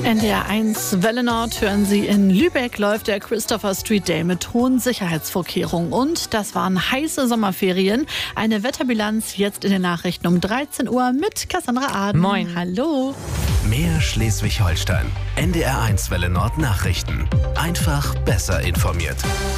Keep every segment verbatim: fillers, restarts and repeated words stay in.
N D R eins Welle Nord hören Sie, in Lübeck läuft der Christopher Street Day mit hohen Sicherheitsvorkehrungen. Und das waren heiße Sommerferien. Eine Wetterbilanz jetzt in den Nachrichten um dreizehn Uhr mit Cassandra Aden. Moin. Hallo. Mehr Schleswig-Holstein. N D R eins Welle Nord Nachrichten. Einfach besser informiert.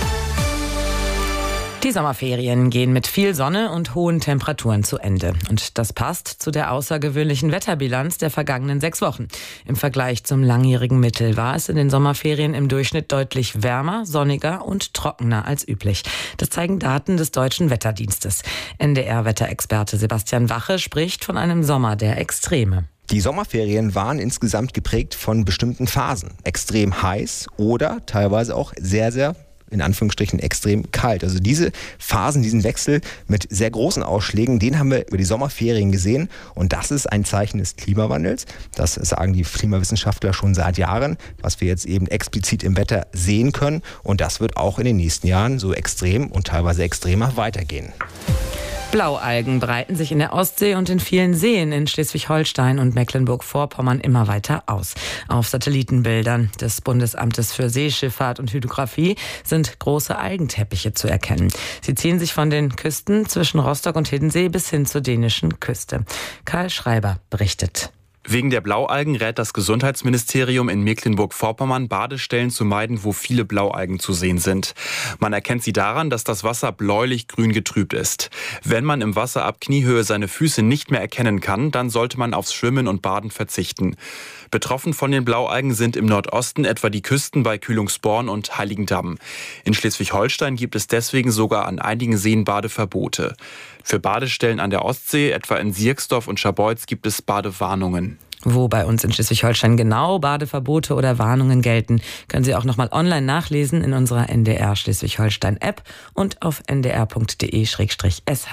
Die Sommerferien gehen mit viel Sonne und hohen Temperaturen zu Ende. Und das passt zu der außergewöhnlichen Wetterbilanz der vergangenen sechs Wochen. Im Vergleich zum langjährigen Mittel war es in den Sommerferien im Durchschnitt deutlich wärmer, sonniger und trockener als üblich. Das zeigen Daten des Deutschen Wetterdienstes. N D R-Wetterexperte Sebastian Wache spricht von einem Sommer der Extreme. Die Sommerferien waren insgesamt geprägt von bestimmten Phasen. Extrem heiß oder teilweise auch sehr, sehr in Anführungsstrichen extrem kalt. Also diese Phasen, diesen Wechsel mit sehr großen Ausschlägen, den haben wir über die Sommerferien gesehen. Und das ist ein Zeichen des Klimawandels. Das sagen die Klimawissenschaftler schon seit Jahren, was wir jetzt eben explizit im Wetter sehen können. Und das wird auch in den nächsten Jahren so extrem und teilweise extremer weitergehen. Blaualgen breiten sich in der Ostsee und in vielen Seen in Schleswig-Holstein und Mecklenburg-Vorpommern immer weiter aus. Auf Satellitenbildern des Bundesamtes für Seeschifffahrt und Hydrographie sind große Algenteppiche zu erkennen. Sie ziehen sich von den Küsten zwischen Rostock und Hiddensee bis hin zur dänischen Küste. Karl Schreiber berichtet. Wegen der Blaualgen rät das Gesundheitsministerium in Mecklenburg-Vorpommern, Badestellen zu meiden, wo viele Blaualgen zu sehen sind. Man erkennt sie daran, dass das Wasser bläulich-grün getrübt ist. Wenn man im Wasser ab Kniehöhe seine Füße nicht mehr erkennen kann, dann sollte man aufs Schwimmen und Baden verzichten. Betroffen von den Blaualgen sind im Nordosten etwa die Küsten bei Kühlungsborn und Heiligendamm. In Schleswig-Holstein gibt es deswegen sogar an einigen Seen Badeverbote. Für Badestellen an der Ostsee, etwa in Sierksdorf und Scharbeutz, gibt es Badewarnungen. Wo bei uns in Schleswig-Holstein genau Badeverbote oder Warnungen gelten, können Sie auch nochmal online nachlesen in unserer N D R Schleswig-Holstein-App und auf n d r punkt d e slash s h.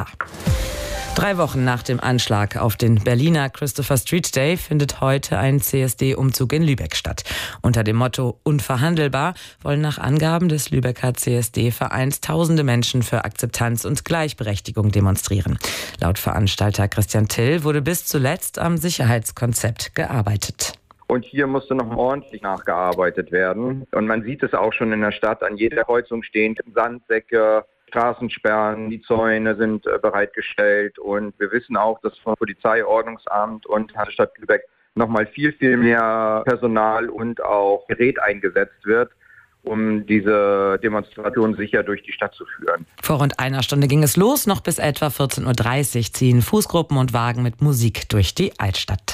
Drei Wochen nach dem Anschlag auf den Berliner Christopher Street Day findet heute ein C S D-Umzug in Lübeck statt. Unter dem Motto Unverhandelbar wollen nach Angaben des Lübecker C S D-Vereins tausende Menschen für Akzeptanz und Gleichberechtigung demonstrieren. Laut Veranstalter Christian Till wurde bis zuletzt am Sicherheitskonzept gearbeitet. Und hier musste noch ordentlich nachgearbeitet werden. Und man sieht es auch schon in der Stadt, an jeder Kreuzung stehen Sandsäcke, Straßensperren, die Zäune sind äh, bereitgestellt. Und wir wissen auch, dass von Polizei, Ordnungsamt und Stadt Lübeck nochmal viel, viel mehr Personal und auch Gerät eingesetzt wird, um diese Demonstration sicher durch die Stadt zu führen. Vor rund einer Stunde ging es los. Noch bis etwa vierzehn Uhr dreißig ziehen Fußgruppen und Wagen mit Musik durch die Altstadt.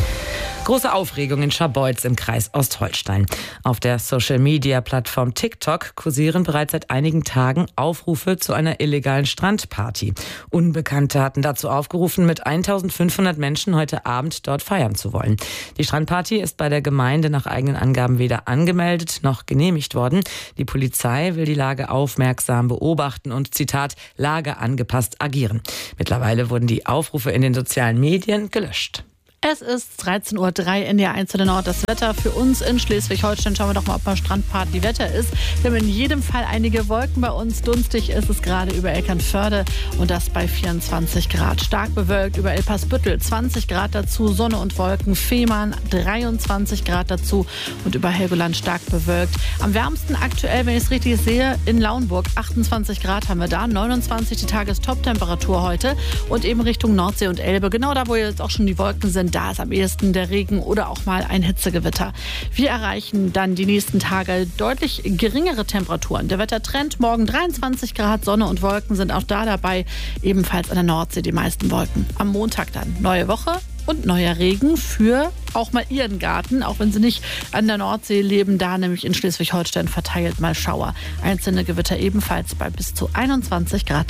Große Aufregung in Scharbeutz im Kreis Ostholstein. Auf der Social-Media-Plattform TikTok kursieren bereits seit einigen Tagen Aufrufe zu einer illegalen Strandparty. Unbekannte hatten dazu aufgerufen, mit eintausendfünfhundert Menschen heute Abend dort feiern zu wollen. Die Strandparty ist bei der Gemeinde nach eigenen Angaben weder angemeldet noch genehmigt worden. Die Polizei will die Lage aufmerksam beobachten und, Zitat, Lage angepasst agieren. Mittlerweile wurden die Aufrufe in den sozialen Medien gelöscht. Es ist dreizehn Uhr drei, N D R eins Welle Nord. Das Wetter für uns in Schleswig-Holstein. Schauen wir doch mal, ob mal Strandparty Wetter ist. Wir haben in jedem Fall einige Wolken bei uns. Dunstig ist es gerade über Eckernförde und das bei vierundzwanzig Grad. Stark bewölkt über Elpersbüttel, zwanzig Grad dazu. Sonne und Wolken. Fehmarn, dreiundzwanzig Grad dazu und über Helgoland stark bewölkt. Am wärmsten aktuell, wenn ich es richtig sehe, in Lauenburg. achtundzwanzig Grad haben wir da. neunundzwanzig die Tagestoptemperatur heute und eben Richtung Nordsee und Elbe. Genau da, wo jetzt auch schon die Wolken sind. Da ist am ehesten der Regen oder auch mal ein Hitzegewitter. Wir erreichen dann die nächsten Tage deutlich geringere Temperaturen. Der Wettertrend morgen dreiundzwanzig Grad, Sonne und Wolken sind auch da dabei. Ebenfalls an der Nordsee die meisten Wolken. Am Montag dann neue Woche und neuer Regen für auch mal Ihren Garten, auch wenn Sie nicht an der Nordsee leben, da nämlich in Schleswig-Holstein verteilt mal Schauer. Einzelne Gewitter ebenfalls bei bis zu einundzwanzig Grad.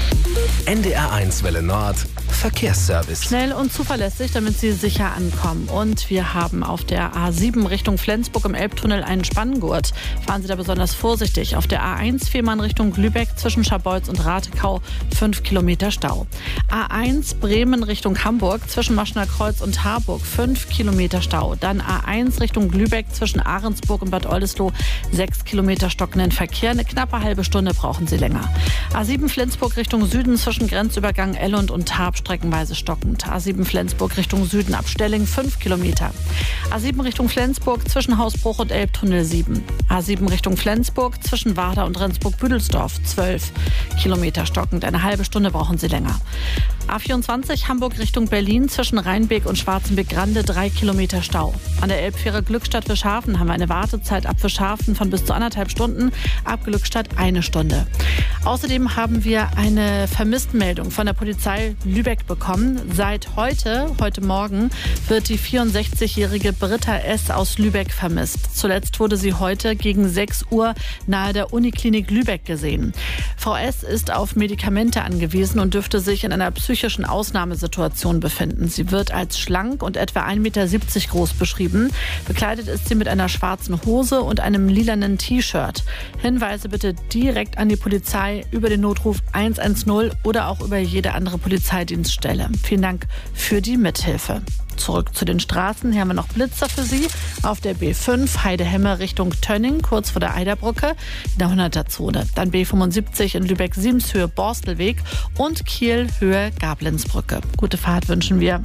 N D R eins Welle Nord Verkehrsservice. Schnell und zuverlässig, damit Sie sicher ankommen. Und wir haben auf der A sieben Richtung Flensburg im Elbtunnel einen Spanngurt. Fahren Sie da besonders vorsichtig. Auf der A eins Fehmarn Richtung Lübeck zwischen Scharbeutz und Ratekau fünf Kilometer Stau. A eins Bremen Richtung Hamburg zwischen Maschner Kreuz und Harburg fünf Kilometer Stau. Dann A eins Richtung Lübeck zwischen Ahrensburg und Bad Oldesloe sechs Kilometer stockenden Verkehr. Eine knappe halbe Stunde brauchen Sie länger. A sieben Flensburg Richtung Süden zwischen zwischen Grenzübergang Ellund und Tarp streckenweise stockend. A sieben Flensburg Richtung Süden ab Stelling fünf Kilometer. A sieben Richtung Flensburg zwischen Hausbruch und Elbtunnel sieben. A sieben Richtung Flensburg zwischen Warder und Rendsburg-Büdelsdorf zwölf Kilometer stockend. Eine halbe Stunde brauchen Sie länger. A vierundzwanzig Hamburg Richtung Berlin zwischen Rheinbeek und Schwarzenbeck-Grande drei Kilometer Stau. An der Elbfähre Glückstadt-Wischhafen haben wir eine Wartezeit ab Wischhafen von bis zu anderthalb Stunden, ab Glückstadt eine Stunde. Außerdem haben wir eine Vermisstenmeldung von der Polizei Lübeck bekommen. Seit heute, heute Morgen, wird die vierundsechzigjährige Britta S. aus Lübeck vermisst. Zuletzt wurde sie heute gegen sechs Uhr nahe der Uniklinik Lübeck gesehen. Frau S. ist auf Medikamente angewiesen und dürfte sich in einer psychischen Ausnahmesituation befinden. Sie wird als schlank und etwa ein Meter siebzig groß beschrieben. Bekleidet ist sie mit einer schwarzen Hose und einem lilanen T-Shirt. Hinweise bitte direkt an die Polizei über den Notruf eins eins null oder auch über jede andere Polizeidienststelle. Vielen Dank für die Mithilfe. Zurück zu den Straßen. Hier haben wir noch Blitzer für Sie. Auf der B fünf Heidehemme Richtung Tönning, kurz vor der Eiderbrücke, in der hunderter-Zone. Dann B fünfundsiebzig in Lübeck-Siemshöhe Borstelweg und Kiel Höhe Gablenzbrücke. Gute Fahrt wünschen wir.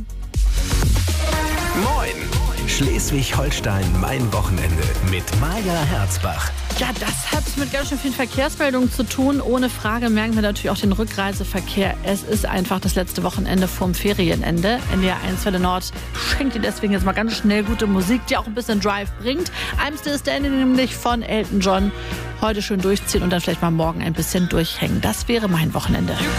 Moin! Schleswig-Holstein, mein Wochenende mit Maja Herzbach. Ja, das hat mit ganz schön vielen Verkehrsmeldungen zu tun. Ohne Frage merken wir natürlich auch den Rückreiseverkehr. Es ist einfach das letzte Wochenende vorm Ferienende. N D R eins Welle Nord schenkt Ihnen deswegen jetzt mal ganz schnell gute Musik, die auch ein bisschen Drive bringt. I'm Still Standing nämlich von Elton John. Heute schön durchziehen und dann vielleicht mal morgen ein bisschen durchhängen. Das wäre mein Wochenende.